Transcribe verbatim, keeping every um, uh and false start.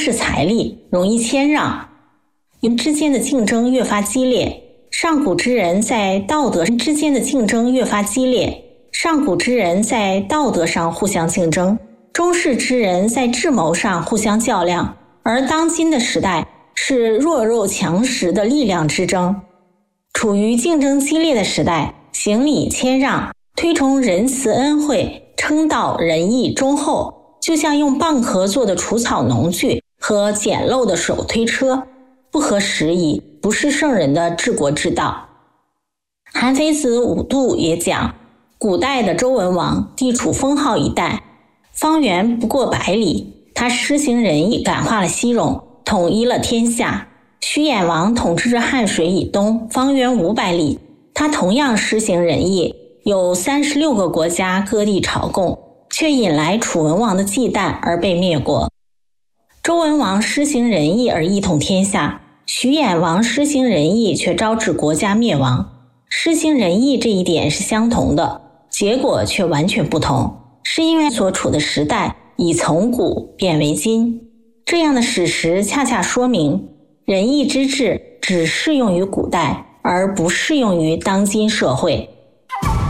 视财力，容易谦让，人之间的竞争越发激烈。上古之人在道德之间的竞争越发激烈，上古之人在道德上互相竞争，中世之人在智谋上互相较量，而当今的时代是弱肉强食的力量之争。处于竞争激烈的时代，行礼谦让，推崇仁慈恩惠，称道仁义忠厚，就像用蚌壳做的除草农具和简陋的手推车，不合时宜，不是圣人的治国之道。韩非子五度也讲，古代的周文王地处封号一带，方圆不过百里，他施行仁义，感化了西戎，统一了天下。徐衍王统治着汉水以东，方圆五百里，他同样施行仁义，有三十六个国家各地朝贡，却引来楚文王的忌惮而被灭国。周文王施行仁义而一统天下，徐衍王施行仁义却招致国家灭亡。施行仁义这一点是相同的，结果却完全不同，是因为所处的时代已从古变为今。这样的史实恰恰说明，仁义之治只适用于古代，而不适用于当今社会。